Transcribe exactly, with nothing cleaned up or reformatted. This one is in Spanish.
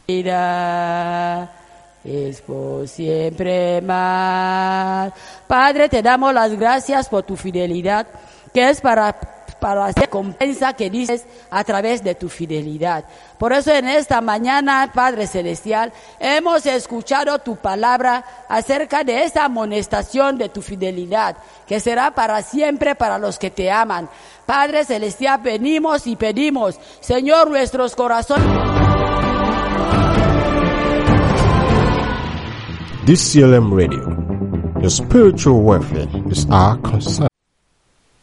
Es por siempre más. Padre, te damos las gracias por tu fidelidad, que es para, para hacer recompensa que dices a través de tu fidelidad. Por eso en esta mañana, Padre Celestial, hemos escuchado tu palabra acerca de esa amonestación de tu fidelidad, que será para siempre para los que te aman. Padre Celestial, venimos y pedimos, Señor, nuestros corazones. This C L M Radio, your spiritual welfare is our concern.